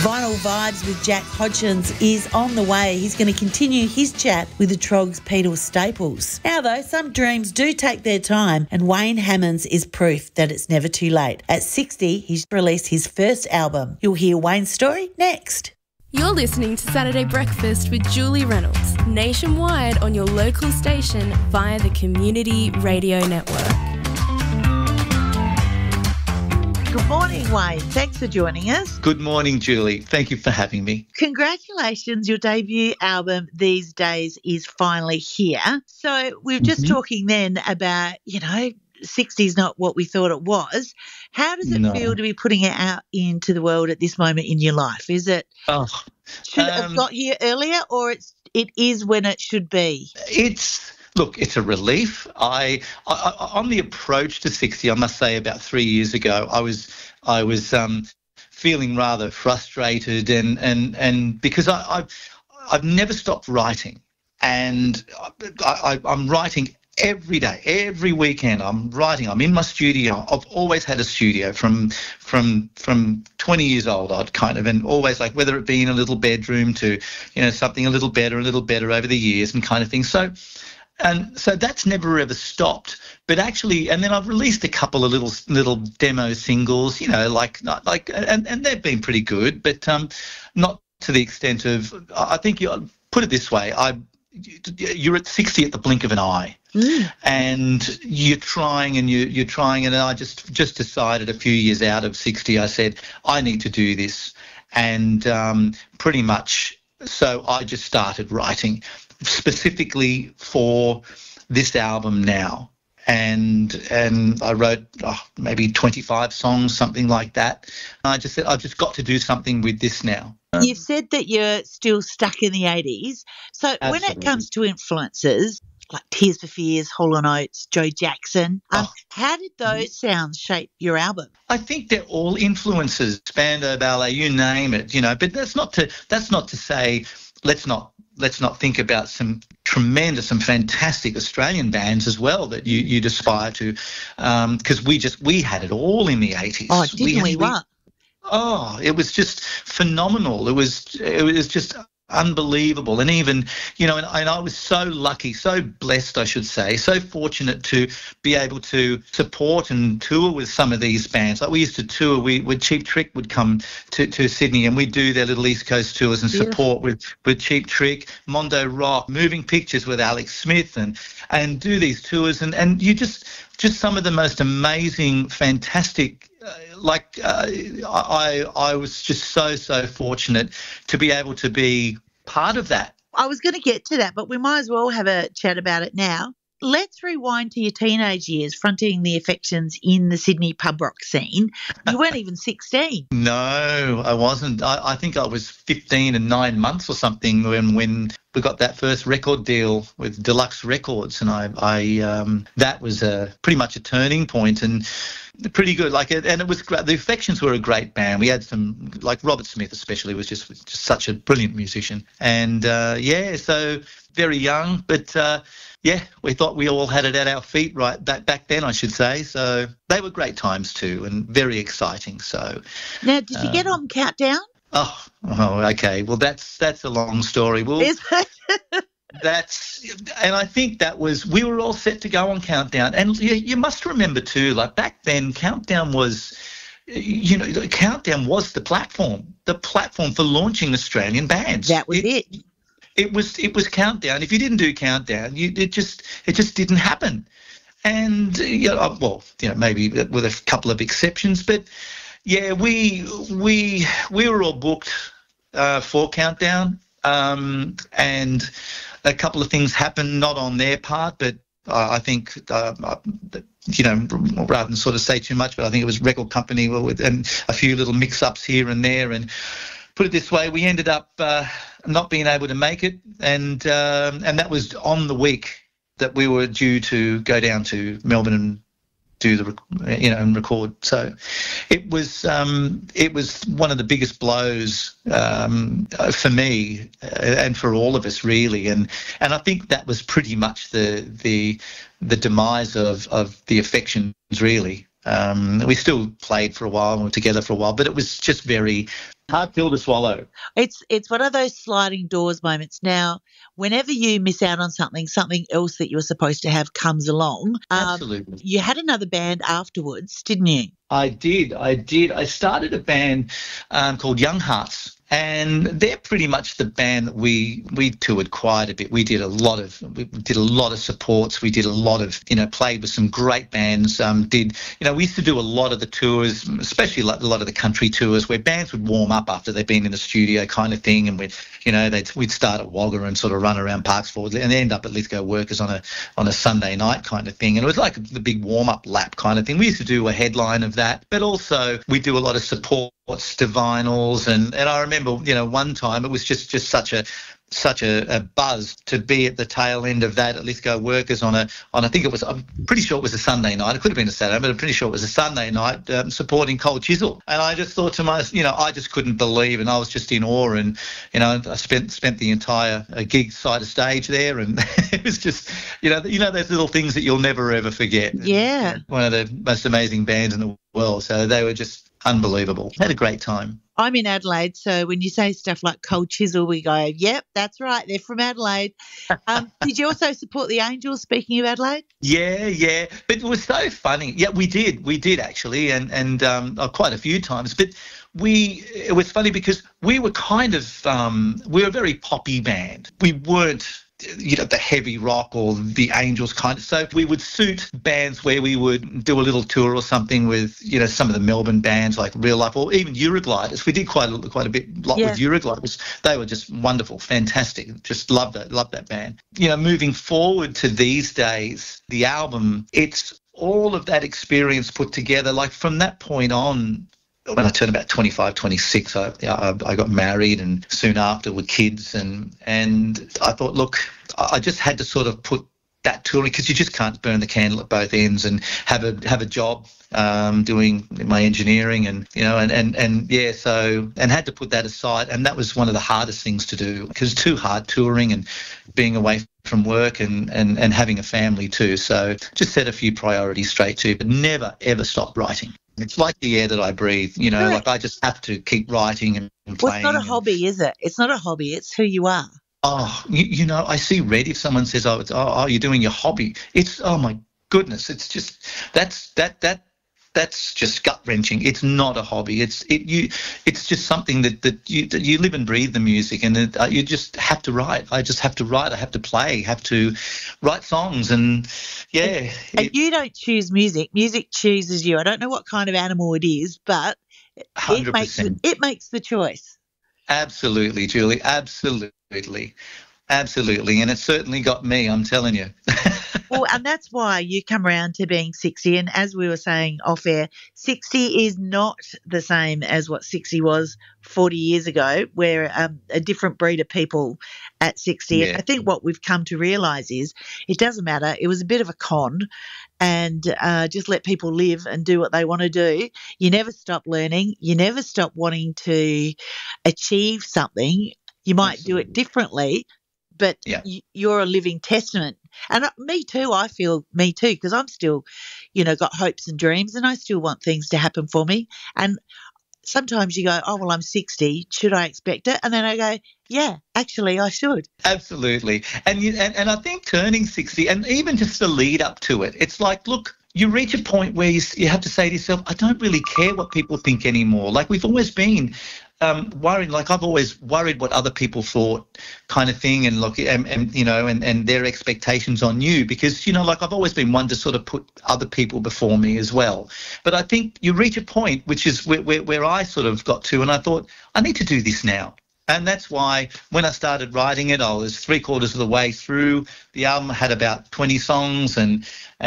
Vinyl Vibes with Jack Hodgins is on the way. He's going to continue his chat with the Trog's Peter Staples. Now, though, some dreams do take their time, and Wayne Hammonds is proof that it's never too late. At 60, he's released his first album. You'll hear Wayne's story next. You're listening to Saturday Breakfast with Julie Reynolds, nationwide on your local station via the Community Radio Network. Good morning, Wayne. Thanks for joining us. Good morning, Julie. Thank you for having me. Congratulations. Your debut album, These Days, is finally here. So we were just talking then about, 60 is not what we thought it was. How does it feel to be putting it out into the world at this moment in your life? Is it should it have got here earlier, or it is when it should be? Look, it's a relief. I on the approach to 60, I must say about 3 years ago, I was feeling rather frustrated and because I've never stopped writing, and I'm writing every day, every weekend. I'm writing. I'm in my studio. I've always had a studio from 20 years old. And always, like, whether it be in a little bedroom to something a little better over the years and kind of thing. So that's never ever stopped. But actually, and then I've released a couple of little demo singles, and they've been pretty good, but not to the extent of. I think you put it this way: you're at 60 at the blink of an eye. And you're trying, and I just decided a few years out of 60, I said, I need to do this. And pretty much, so I just started writing specifically for this album now. And I wrote maybe 25 songs, something like that. And I just said, I've just got to do something with this now. You've said that you're still stuck in the 80s. So Absolutely. When it comes to influences, like Tears for Fears, Hall & Oates, Joe Jackson, how did those sounds shape your album? I think they're all influences, Spandau Ballet, you name it, but that's not to say let's not think about some tremendous, some fantastic Australian bands as well that you'd aspire to, because we had it all in the 80s. Oh, didn't we? What? Oh, it was just phenomenal. It was just unbelievable. And even, and I was so lucky, so blessed, I should say, so fortunate to be able to support and tour with some of these bands. Like, we used to tour, with Cheap Trick would come to Sydney, and we'd do their little East Coast tours and support with Cheap Trick, Mondo Rock, Moving Pictures with Alex Smith, and do these tours, and you just some of the most amazing, fantastic, I was just so fortunate to be able to be part of that. I was going to get to that, but we might as well have a chat about it now. Let's rewind to your teenage years, fronting the Affections in the Sydney pub rock scene. You weren't even 16. No, I wasn't. I think I was 15 and 9 months or something when we got that first record deal with Deluxe Records, and I that was pretty much a turning point, and pretty good. And it was great. The Affections were a great band. We had some, like Robert Smith especially, was just such a brilliant musician, and so very young, but. We thought we all had it at our feet back then, I should say. So they were great times too, and very exciting. So now, did you get on Countdown? Oh, okay. Well, that's a long story. Well, is it? And I think we were all set to go on Countdown, and you must remember too, like back then, Countdown was. Countdown was the platform for launching Australian bands. That was it. It was Countdown. If you didn't do Countdown, it just didn't happen. And maybe with a couple of exceptions, but we were all booked for Countdown, and a couple of things happened, not on their part, but I think rather than sort of say too much, but I think it was record company and a few little mix-ups here and there, and. Put it this way, we ended up not being able to make it, and that was on the week that we were due to go down to Melbourne and do and record. So it was one of the biggest blows for me and for all of us, really, and I think that was pretty much the demise of the Affections, really. We still played for a while and were together for a while, but it was just very hard pill to swallow. It's one of those sliding doors moments. Now, whenever you miss out on something else that you were supposed to have comes along. Absolutely. You had another band afterwards, didn't you? I did. I started a band called Young Hearts. And they're pretty much the band that we toured quite a bit. We did a lot of supports. We did a lot of, played with some great bands. We used to do a lot of the tours, especially like a lot of the country tours where bands would warm up after they'd been in the studio kind of thing. And we'd start at Wagga and sort of run around Parks Forward and end up at Lithgow Workers on a Sunday night kind of thing. And it was like the big warm up lap kind of thing. We used to do a headline of that, but also we do a lot of support to vinyls, and I remember one time it was just such a buzz to be at the tail end of that at Lithgow Workers on I think it was, I'm pretty sure it was a Sunday night. It could have been a Saturday, but I'm pretty sure it was a Sunday night, supporting Cold Chisel. And I just thought to myself, I just couldn't believe, and I was just in awe. And I spent the entire gig side of stage there, and it was just those little things that you'll never ever forget. Yeah, and one of the most amazing bands in the world. So they were just unbelievable. Had a great time. I'm in Adelaide, so when you say stuff like Cold Chisel, we go, yep, that's right, they're from Adelaide. Did you also support the Angels, speaking of Adelaide? Yeah. But it was so funny. Yeah, we did actually, and quite a few times. But it was funny because we were kind of, we were a very poppy band. We weren't the heavy rock or the Angels kind of. So we would suit bands where we would do a little tour or something with, some of the Melbourne bands like Real Life or even Eurogliders. We did quite a lot with Eurogliders. They were just wonderful, fantastic. Just loved that band. Moving forward to these days, the album, it's all of that experience put together. Like from that point on, when I turned about 25, 26, I got married, and soon after with kids, and I thought, look, I just had to sort of put that touring, because you just can't burn the candle at both ends and have a job doing my engineering and had to put that aside. And that was one of the hardest things to do, because it's too hard touring and being away from work and having a family too. So just set a few priorities straight too, but never ever stop writing. It's like the air that I breathe, like I just have to keep writing and playing. Well, it's not a hobby, is it? It's not a hobby. It's who you are. Oh, I see red if someone says, oh, you're doing your hobby. It's, oh my goodness, it's just, that's just gut wrenching. It's not a hobby. It's just something that you live and breathe the music, and you just have to write. I just have to write. I have to play. Have to write songs, and yeah. And you don't choose music. Music chooses you. I don't know what kind of animal it is, but 100%. It makes the choice. Absolutely, Julie. Absolutely. And it certainly got me, I'm telling you. Well, and that's why you come around to being 60. And as we were saying off air, 60 is not the same as what 60 was 40 years ago. We're a different breed of people at 60. Yeah. And I think what we've come to realise is it doesn't matter. It was a bit of a con, and just let people live and do what they want to do. You never stop learning. You never stop wanting to achieve something. You might do it differently, but you're a living testament. And me too, I feel me too, because I'm still, got hopes and dreams, and I still want things to happen for me. And sometimes you go, oh, well, I'm 60. Should I expect it? And then I go, yeah, actually, I should. Absolutely. And I think turning 60, and even just the lead up to it, it's like, look, you reach a point where you have to say to yourself, I don't really care what people think anymore. Like we've always been worried, like I've always worried what other people thought kind of thing, and look, and their expectations on you, because, like I've always been one to sort of put other people before me as well. But I think you reach a point, which is where I sort of got to, and I thought, I need to do this now. And that's why when I started writing it, I was 3/4 of the way through. The album had about 20 songs, and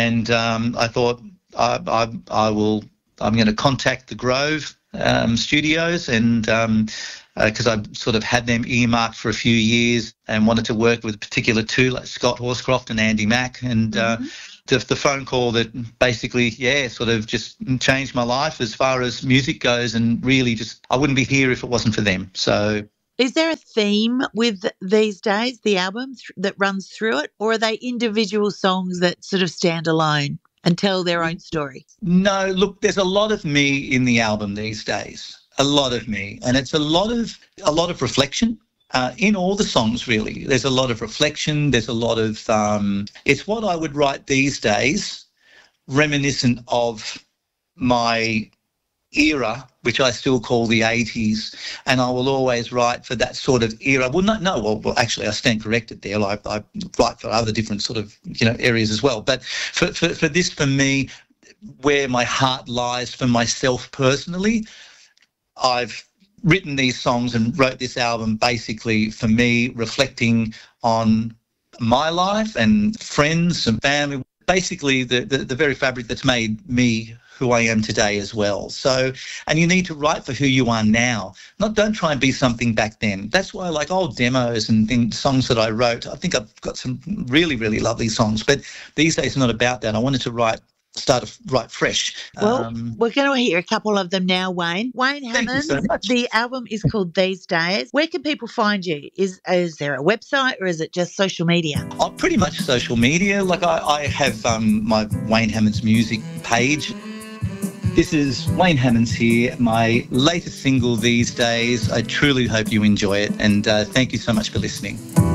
I thought I'm going to contact the Grove Studios, and because I sort of had them earmarked for a few years and wanted to work with a particular two, like Scott Horscroft and Andy Mack, and the phone call that basically, sort of just changed my life as far as music goes, and really just I wouldn't be here if it wasn't for them. So. Is there a theme with these days, the album, that runs through it, or are they individual songs that sort of stand alone? and tell their own story? No, look, there's a lot of me in the album these days. A lot of me, and it's a lot of reflection in all the songs. Really, there's a lot of reflection. There's a lot of it's what I would write these days, reminiscent of my era, which I still call the 80s, and I will always write for that sort of era. Well, actually, I stand corrected there. I write for other different sort of areas as well. But for this, for me, where my heart lies for myself personally, I've written these songs and wrote this album basically for me, reflecting on my life and friends and family, basically the very fabric that's made me who I am today as well. So, and you need to write for who you are now. Don't try and be something back then. That's why I like old demos and songs that I wrote. I think I've got some really, really lovely songs, but these days it's not about that. I wanted to start to write fresh. Well, we're going to hear a couple of them now, Wayne. Wayne Hammond, so the album is called These Days. Where can people find you? Is there a website or is it just social media? Oh, pretty much social media. Like I have my Wayne Hammond's music page. This is Wayne Hammond's here, my latest single, These Days. I truly hope you enjoy it, and thank you so much for listening.